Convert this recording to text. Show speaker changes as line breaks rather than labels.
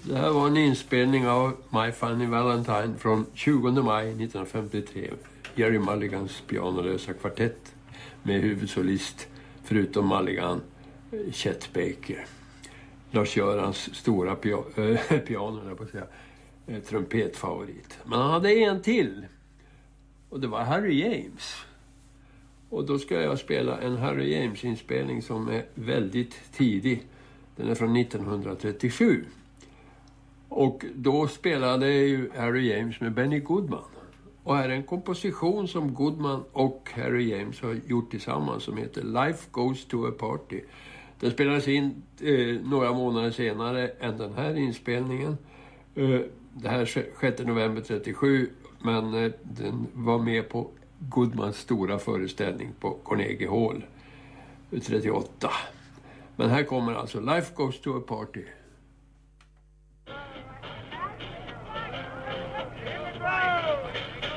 Det här var en inspelning av My Funny Valentine från 20 maj 1953. Jerry Mulligans pianolösa kvartett med huvudsolist förutom Mulligan, Chet Baker. Lars-Görans stora piano, där på att säga, trumpetfavorit. Men han hade en till. Och det var Harry James. Och då ska jag spela en Harry James-inspelning som är väldigt tidig. Den är från 1937. Och då spelade ju Harry James med Benny Goodman. Och här är en komposition som Goodman och Harry James har gjort tillsammans som heter Life Goes to a Party. Den spelades in några månader senare än den här inspelningen. Det här 6 november 37, men den var med på Goodmans stora föreställning på Carnegie Hall 38. Men här kommer alltså Life Goes to a Party.